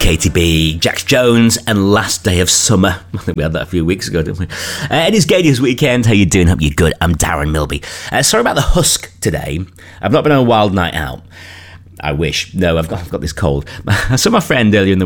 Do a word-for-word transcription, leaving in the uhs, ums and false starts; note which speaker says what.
Speaker 1: Katy B, Jax Jones, and Last Day of Summer. I think we had that a few weeks ago, didn't we? Uh, it is Gadia's Weekend. How you doing? Hope you're good. I'm Darren Milby. Uh, sorry about the husk today. I've not been on a wild night out. I wish. No, I've got, I've got this cold. I saw my friend earlier in the